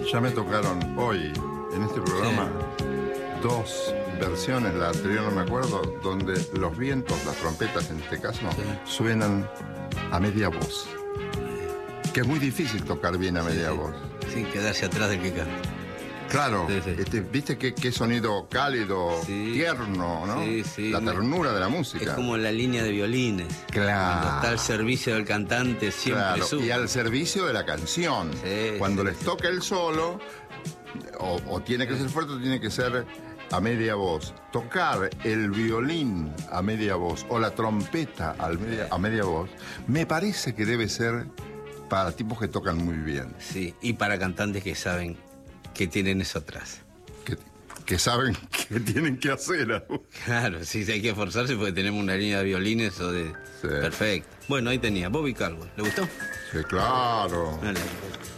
Ya me tocaron hoy, en este programa, dos versiones, la anterior no me acuerdo, donde los vientos, las trompetas en este caso, suenan a media voz. Que es muy difícil tocar bien a media voz. Sin quedarse atrás del que canta. Claro, Sí. viste qué sonido cálido, tierno, ¿no? Sí. La ternura de la música. Es como la línea de violines. Claro. Cuando está al servicio del cantante siempre sube. Y al servicio de la canción. Cuando les toca el solo, o tiene que ser fuerte o tiene que ser a media voz. Tocar el violín a media voz o la trompeta a media voz, me parece que debe ser para tipos que tocan muy bien. Sí, y para cantantes que saben que tienen eso atrás. Que saben que tienen que hacer. Claro, sí, hay que esforzarse porque tenemos una línea de violines o de... Sí. Perfecto. Bueno, ahí tenía Bobby Caldwell. ¿Le gustó? Sí, claro. Dale.